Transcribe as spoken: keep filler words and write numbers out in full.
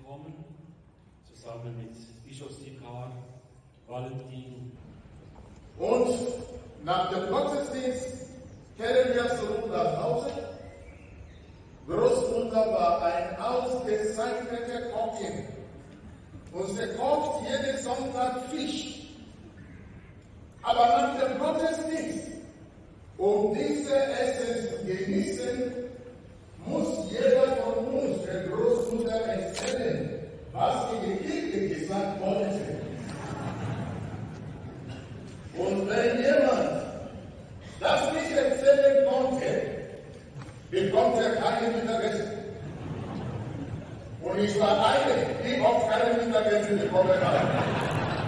kommen, zusammen mit Bischofsvikar Valentin. Und nach dem Gottesdienst kehren wir zurück nach Hause. Großmutter war ein ausgezeichneter Köchin und sie kocht jeden Sonntag Fisch. Aber nach dem Gottesdienst, um dieses Essen zu genießen, muss jeder von uns der Großmutter erzählen, was in der Kirche gesagt wurde. Und wenn jemand das nicht erzählen konnte, bekommt er keine Mittagessen. Und ich war eine, die auch keine Mittagessen bekommen habe.